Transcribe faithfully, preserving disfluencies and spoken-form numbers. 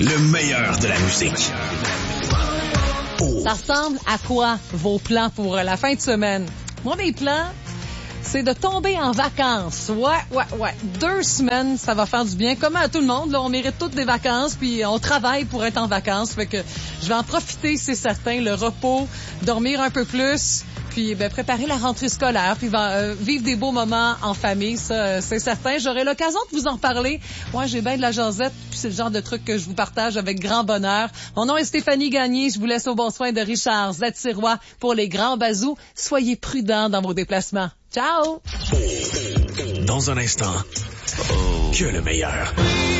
Le meilleur de la musique. Oh. Ça ressemble à quoi vos plans pour la fin de semaine? Moi, mes plans, c'est de tomber en vacances. Ouais, ouais, ouais. Deux semaines, ça va faire du bien. Comme à tout le monde, là, on mérite toutes des vacances, puis on travaille pour être en vacances. Fait que je vais en profiter, c'est certain. Le repos, dormir un peu plus, puis ben, préparer la rentrée scolaire, puis euh, vivre des beaux moments en famille, ça, euh, c'est certain. J'aurai l'occasion de vous en parler. Moi, j'ai bien de la jasette, puis c'est le genre de truc que je vous partage avec grand bonheur. Mon nom est Stéphanie Gagné. Je vous laisse au bon soin de Richard Zatirois pour les grands bazous. Soyez prudents dans vos déplacements. Ciao! Dans un instant, que le meilleur.